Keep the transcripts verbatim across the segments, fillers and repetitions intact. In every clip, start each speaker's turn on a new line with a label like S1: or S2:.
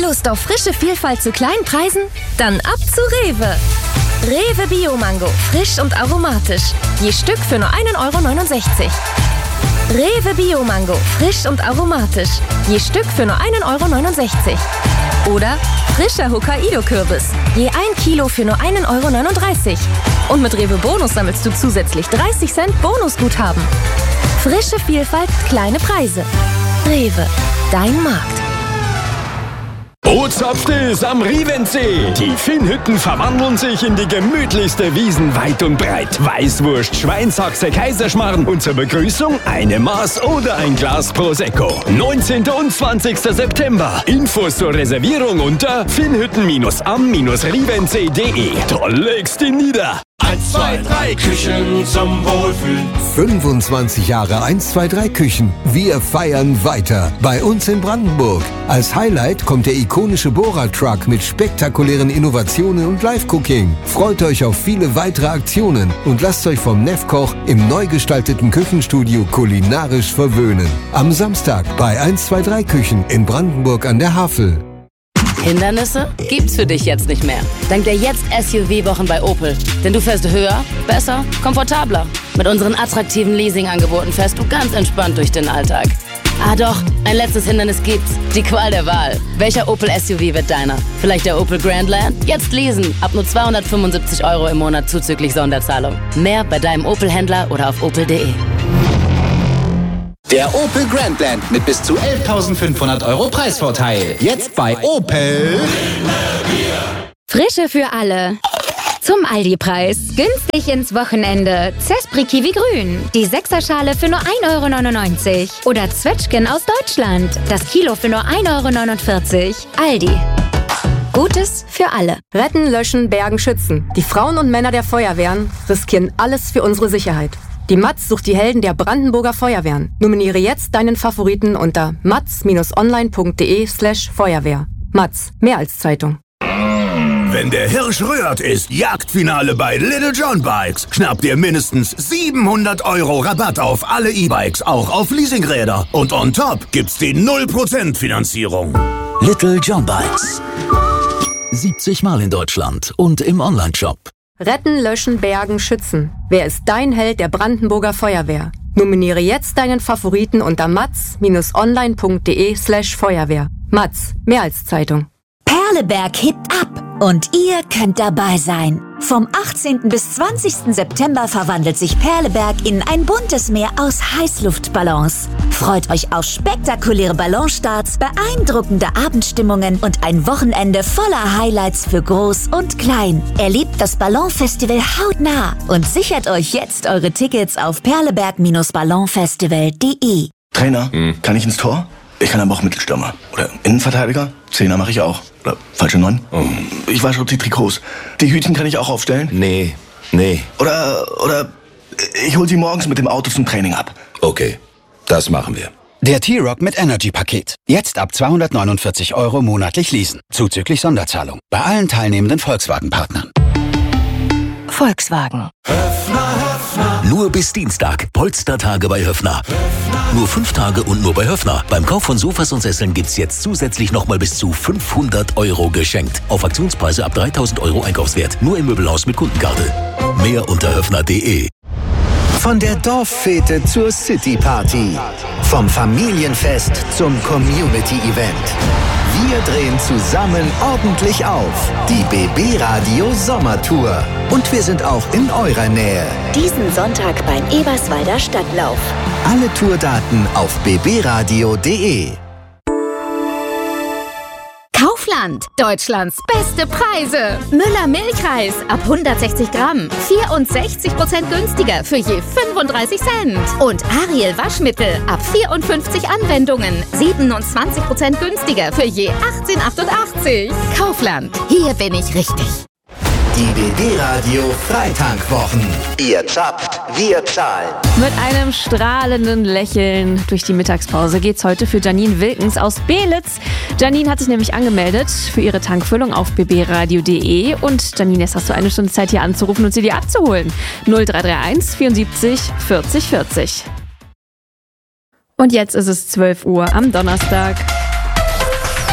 S1: Lust auf frische Vielfalt zu kleinen Preisen? Dann ab zu Rewe. Rewe Bio-Mango, frisch und aromatisch. Je Stück für nur ein Euro neunundsechzig. Rewe Bio-Mango, frisch und aromatisch. Je Stück für nur ein Euro neunundsechzig. Oder frischer Hokkaido-Kürbis. Je ein Kilo für nur ein Euro neununddreißig. Und mit Rewe Bonus sammelst du zusätzlich dreißig Cent Bonusguthaben. Frische Vielfalt, kleine Preise. Rewe, dein Markt.
S2: Bootshaft ist am Rievensee. Die Finnhütten verwandeln sich in die gemütlichste Wiesen weit und breit. Weißwurst, Schweinshaxe, Kaiserschmarrn und zur Begrüßung eine Maß oder ein Glas Prosecco. neunzehnten und zwanzigsten September. Infos zur Reservierung unter finnhütten am rievensee punkt de. Da legst du nieder.
S3: eins, zwei, drei Küchen zum Wohlfühlen.
S4: fünfundzwanzig Jahre eins, zwei, drei Küchen. Wir feiern weiter. Bei uns in Brandenburg. Als Highlight kommt der ikonische Bohrer-Truck mit spektakulären Innovationen und Live-Cooking. Freut euch auf viele weitere Aktionen und lasst euch vom Nefkoch im neu gestalteten Küchenstudio kulinarisch verwöhnen. Am Samstag bei eins, zwei, drei Küchen in Brandenburg an der Havel.
S5: Hindernisse gibt's für dich jetzt nicht mehr. Dank der Jetzt-S U V-Wochen bei Opel. Denn du fährst höher, besser, komfortabler. Mit unseren attraktiven Leasing-Angeboten fährst du ganz entspannt durch den Alltag. Ah doch, ein letztes Hindernis gibt's. Die Qual der Wahl. Welcher Opel S U V wird deiner? Vielleicht der Opel Grandland? Jetzt leasen. Ab nur zweihundertfünfundsiebzig Euro im Monat zuzüglich Sonderzahlung. Mehr bei deinem Opel-Händler oder auf opel punkt de.
S6: Der Opel Grandland mit bis zu elftausendfünfhundert Euro Preisvorteil. Jetzt bei Opel.
S7: Frische für alle. Zum Aldi-Preis. Günstig ins Wochenende. Zespri Kiwi Grün. Die Sechserschale für nur ein Euro neunundneunzig. Oder Zwetschgen aus Deutschland. Das Kilo für nur ein Euro neunundvierzig. Aldi. Gutes für alle.
S8: Retten, löschen, bergen, schützen. Die Frauen und Männer der Feuerwehren riskieren alles für unsere Sicherheit. Die Matz sucht die Helden der Brandenburger Feuerwehren. Nominiere jetzt deinen Favoriten unter matz online punkt de slash Feuerwehr. Matz, mehr als Zeitung.
S9: Wenn der Hirsch rührt, ist Jagdfinale bei Little John Bikes. Schnappt ihr mindestens siebenhundert Euro Rabatt auf alle E-Bikes, auch auf Leasingräder. Und on top gibt's die null Prozent Finanzierung.
S10: Little John Bikes. siebzig Mal in Deutschland und im Onlineshop.
S8: Retten, löschen, bergen, schützen. Wer ist dein Held der Brandenburger Feuerwehr? Nominiere jetzt deinen Favoriten unter matz online punkt de slash Feuerwehr. Matz, mehr als Zeitung.
S11: Perleberg hebt ab und ihr könnt dabei sein. Vom achtzehnten bis zwanzigsten September verwandelt sich Perleberg in ein buntes Meer aus Heißluftballons. Freut euch auf spektakuläre Ballonstarts, beeindruckende Abendstimmungen und ein Wochenende voller Highlights für Groß und Klein. Erlebt das Ballonfestival hautnah und sichert euch jetzt eure Tickets auf perleberg ballonfestival punkt de.
S12: Trainer, hm. kann ich ins Tor? Ich kann aber auch Mittelstürmer. Oder Innenverteidiger. Zehner mache ich auch. Oder falsche Neun. Oh. Ich wasche auch die Trikots. Die Hütchen kann ich auch aufstellen.
S13: Nee, nee.
S12: Oder, oder ich hol sie morgens mit dem Auto zum Training ab.
S13: Okay, das machen wir.
S14: Der T-Rock mit Energy-Paket. Jetzt ab zweihundertneunundvierzig Euro monatlich leasen. Zuzüglich Sonderzahlung. Bei allen teilnehmenden Volkswagen-Partnern.
S11: Volkswagen.
S10: Höffner, Höffner. Nur bis Dienstag. Polstertage bei Höffner. Höffner. Nur fünf Tage und nur bei Höffner. Beim Kauf von Sofas und Sesseln gibt's jetzt zusätzlich nochmal bis zu fünfhundert Euro geschenkt. Auf Aktionspreise ab dreitausend Euro Einkaufswert. Nur im Möbelhaus mit Kundenkarte. Mehr unter höffner punkt de.
S15: Von der Dorffete zur City-Party. Vom Familienfest zum Community-Event. Wir drehen zusammen ordentlich auf. Die B B-Radio Sommertour. Und wir sind auch in eurer Nähe.
S11: Diesen Sonntag beim Eberswalder Stadtlauf.
S15: Alle Tourdaten auf b b radio punkt de.
S7: Kaufland, Deutschlands beste Preise. Müller Milchreis ab hundertsechzig Gramm, vierundsechzig Prozent günstiger für je fünfunddreißig Cent. Und Ariel Waschmittel ab vierundfünfzig Anwendungen, siebenundzwanzig Prozent günstiger für je achtzehn achtundachtzig. Kaufland, hier bin ich richtig.
S15: Die B B-Radio Freitankwochen. Ihr zappt, wir zahlen.
S16: Mit einem strahlenden Lächeln durch die Mittagspause geht's heute für Janine Wilkens aus Belitz. Janine hat sich nämlich angemeldet für ihre Tankfüllung auf b b radio punkt de und Janine, jetzt hast du eine Stunde Zeit hier anzurufen und sie dir abzuholen. null drei drei eins vierundsiebzig vierzig vierzig. Und jetzt ist es zwölf Uhr am Donnerstag.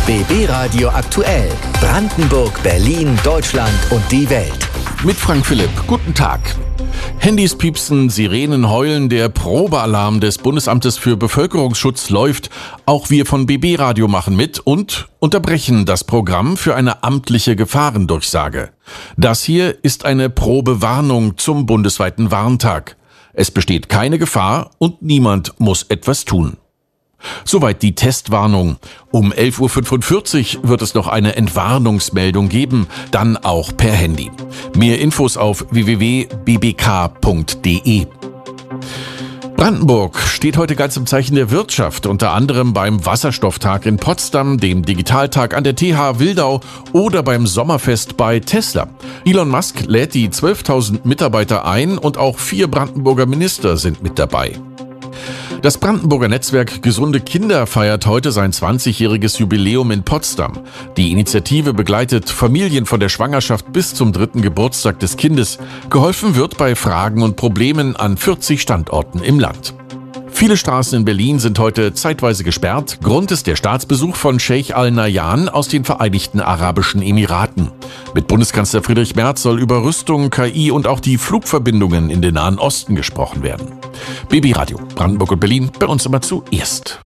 S15: B B Radio aktuell. Brandenburg, Berlin, Deutschland und die Welt.
S17: Mit Frank Philipp. Guten Tag. Handys piepsen, Sirenen heulen, der Probealarm des Bundesamtes für Bevölkerungsschutz läuft. Auch wir von B B Radio machen mit und unterbrechen das Programm für eine amtliche Gefahrendurchsage. Das hier ist eine Probewarnung zum bundesweiten Warntag. Es besteht keine Gefahr und niemand muss etwas tun. Soweit die Testwarnung. Um elf Uhr fünfundvierzig wird es noch eine Entwarnungsmeldung geben, dann auch per Handy. Mehr Infos auf w w w punkt b b k punkt d e. Brandenburg steht heute ganz im Zeichen der Wirtschaft, unter anderem beim Wasserstofftag in Potsdam, dem Digitaltag an der T H Wildau oder beim Sommerfest bei Tesla. Elon Musk lädt die zwölftausend Mitarbeiter ein und auch vier Brandenburger Minister sind mit dabei. Das Brandenburger Netzwerk Gesunde Kinder feiert heute sein zwanzigjähriges Jubiläum in Potsdam. Die Initiative begleitet Familien von der Schwangerschaft bis zum dritten Geburtstag des Kindes. Geholfen wird bei Fragen und Problemen an vierzig Standorten im Land. Viele Straßen in Berlin sind heute zeitweise gesperrt. Grund ist der Staatsbesuch von Scheich Al-Nahyan aus den Vereinigten Arabischen Emiraten. Mit Bundeskanzler Friedrich Merz soll über Rüstung, K I und auch die Flugverbindungen in den Nahen Osten gesprochen werden. B B Radio, Brandenburg und Berlin, bei uns immer zuerst.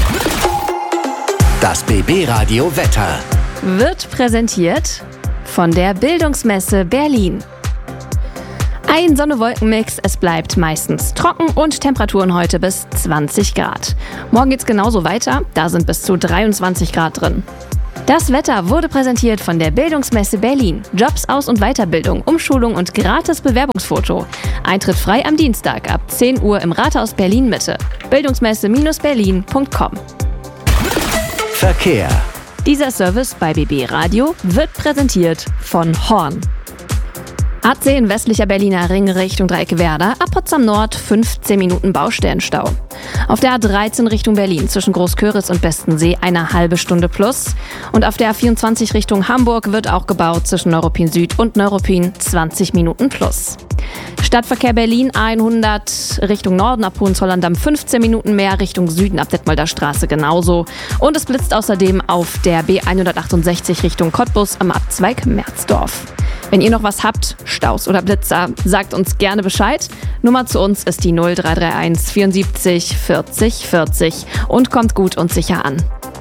S15: Das B B Radio Wetter
S16: wird präsentiert von der Bildungsmesse Berlin. Ein Sonne-Wolken-Mix, es bleibt meistens trocken und Temperaturen heute bis zwanzig Grad. Morgen geht's genauso weiter, da sind bis zu dreiundzwanzig Grad drin. Das Wetter wurde präsentiert von der Bildungsmesse Berlin. Jobs, Aus- und Weiterbildung, Umschulung und gratis Bewerbungsfoto. Eintritt frei am Dienstag ab zehn Uhr im Rathaus Berlin-Mitte. Bildungsmesse Berlin punkt com.
S15: Verkehr.
S16: Dieser Service bei B B Radio wird präsentiert von Horn. A zehn westlicher Berliner Ring Richtung Dreieck-Werder, ab Potsdam Nord fünfzehn Minuten Baustellenstau. Auf der A dreizehn Richtung Berlin zwischen Großköris und Bestensee eine halbe Stunde plus. Und auf der A vierundzwanzig Richtung Hamburg wird auch gebaut zwischen Neuruppin Süd und Neuruppin zwanzig Minuten plus. Stadtverkehr Berlin A hundert Richtung Norden ab Hohenzollern-Damm fünfzehn Minuten mehr, Richtung Süden ab Detmolder Straße genauso. Und es blitzt außerdem auf der B hundertachtundsechzig Richtung Cottbus am Abzweig Merzdorf. Wenn ihr noch was habt, Staus oder Blitzer, sagt uns gerne Bescheid. Nummer zu uns ist die null drei drei eins vierundsiebzig vierzig vierzig und kommt gut und sicher an.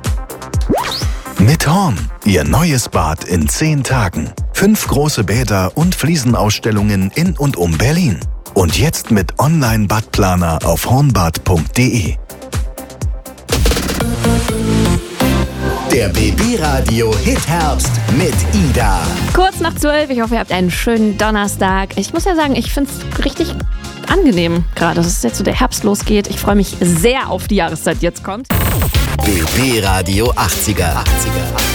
S18: Mit Horn, Ihr neues Bad in zehn Tagen. Fünf große Bäder und Fliesenausstellungen in und um Berlin. Und jetzt mit Online-Badplaner auf hornbad punkt d e.
S15: Der B B Radio Hit Herbst mit Ida.
S16: Kurz nach zwölf, ich hoffe, ihr habt einen schönen Donnerstag. Ich muss ja sagen, ich finde es richtig angenehm gerade, dass es jetzt so der Herbst losgeht. Ich freue mich sehr auf die Jahreszeit, die jetzt kommt.
S15: B B Radio achtziger. achtziger.